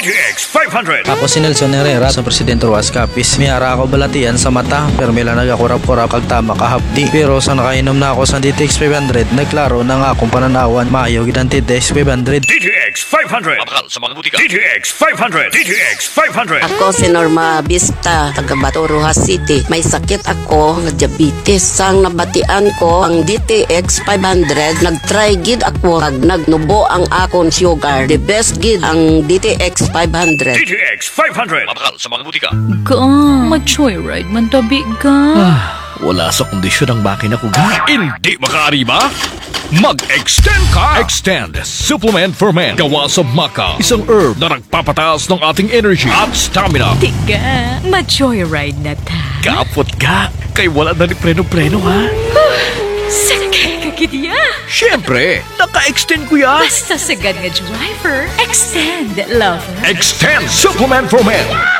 DTX 500. Ako si Nelson Herrera sa Presidente Ruas Capiz. Miyara ako balatian sa mata, pero may lang nagakurap-kurap kag tama kahapdi. Pero sa nakainom na ako sa DTX 500, nagklaro na nga akong pananawan, maayo gid ang DTX 500. DTX 500. Mapakal sa mga butika. DTX 500. DTX 500. Ako si Norma Vista, taga Bato, Rojas City. May sakit ako nga diabetes. Sang nabatian ko ang DTX 500, nagtry gid ako kag nagnubo ang akon sugar. The best gid ang DTX 500. DTX 500. Mapakal sa mga butika. Ka, mag-joyride man tabi ka. Wala sa kondisyon ang makina ko ga. Hindi makaariba? Mag-extend ka! Extend Supplement for Men. Gawa sa maca. Isang herb na nagpapataas ng ating energy at stamina. Tiga, mag-joyride na ta. Kapot ka. Kay wala na ni preno-preno ha. Sakay ka gidya. Siyempre, naka-extend ko ya. Basta sagad nga driver, extend lover. Extend Supplement for Men.